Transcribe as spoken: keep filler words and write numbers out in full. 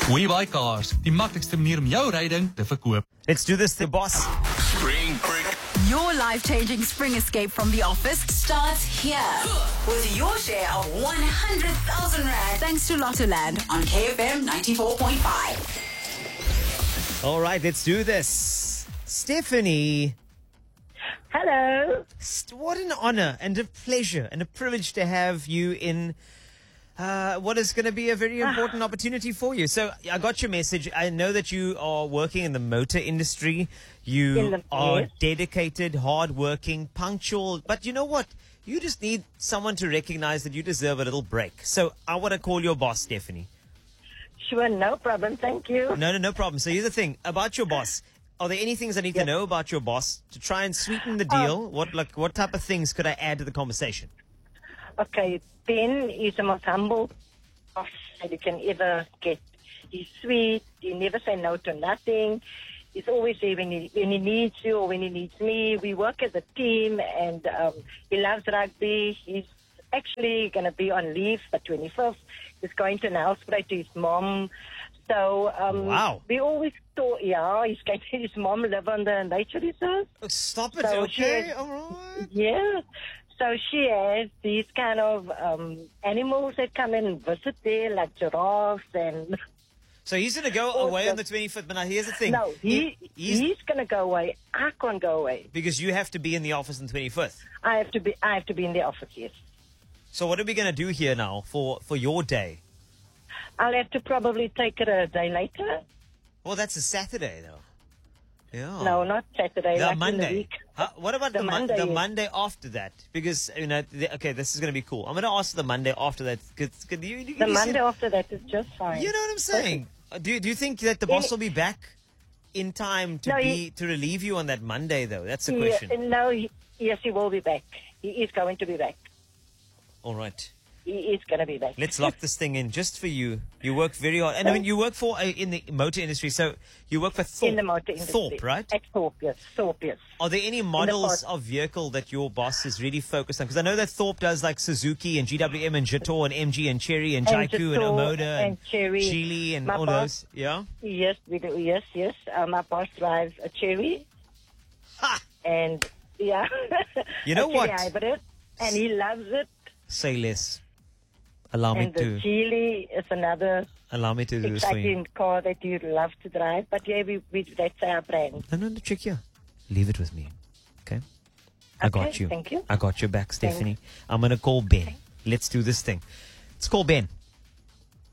WeBuyCars, die maklikste manier om jou ryding te verkoop. Let's do this, the boss. Spring Break. Your life-changing spring escape from the office starts here with your share of one hundred thousand rand thanks to Lottoland on K F M ninety-four point five. All right, let's do this. Stephanie. Hello. St- What an honor and a pleasure and a privilege to have you in uh, what is going to be a very important opportunity for you. So I got your message. I know that you are working in the motor industry. You In the- are yes. dedicated, hardworking, punctual. But you know what? You just need someone to recognize that you deserve a little break. So I want to call your boss, Stephanie. Sure, no problem. Thank you. No, no, no problem. So here's the thing about your boss. Are there any things I need to Yes. know about your boss to try and sweeten the deal? what like what type of things could I add to the conversation? Okay, Ben is the most humble boss that you can ever get. He's sweet. He never say no to nothing. He's always there when he, when he needs you or when he needs me. We work as a team, and um, he loves rugby. He's actually going to be on leave the twenty-fifth. He's going to announce it to his mom. So um, Wow. we always thought, yeah, he's going to his mom live on the nature reserve. Oh, stop it, So okay? she- All right. Yeah. So she has these kind of um, animals that come and visit there, like giraffes and... So he's going to go Awesome. away on the twenty-fifth, but now here's the thing. No, he, he's, he's going to go away. I can't go away. because you have to be in the office on the twenty-fifth. I have to be. I have to be in the office. Yes. So what are we going to do here now for, for your day? I'll have to probably take it a day later. Well, that's a Saturday, though. Yeah. No, not Saturday. The like in the Monday. week. Huh? What about The the, Mon- Monday, the yes. Monday after that? Because, you know, the, okay, this is going to be cool. I'm going to ask the Monday after that. Could, could you, you, The you Monday said- after that is just fine. You know what I'm saying? Uh, Do you, do you think that the boss Any- will be back in time to No, be he- to relieve you on that Monday, though? That's the He- question. no. He, yes, he will be back. He is going to be back. All right. He is going to be back. Let's lock this thing in just for you. You work very hard. And I mean, you work for uh, in the motor industry, so you work for Thorpe. in the motor industry. Thorpe, right? At Thorpe, yes. Thorpe, yes. Are there any models past. of vehicle that your boss is really focused on? Because I know that Thorpe does like Suzuki and G W M and Jator and M G and Cherry and And Jaiku and Jator Omoda and, and Cherry. Geely and My all boss- those. Yeah? Yes, we do. Yes, yes. Uh, my boss drives a Cherry. Ha! And, yeah. You know a Cherry what? hybrid, and he loves it. Say less. Allow me And the to Geely is another allow me to do this for you. exciting car that you love to drive. But, yeah, we, we that's our brand. No, no, no, trick here. Leave it with me. Okay? I got Okay, you. thank you. I got your back, Stephanie. I'm going to call Ben. Let's do this thing. Let's call Ben.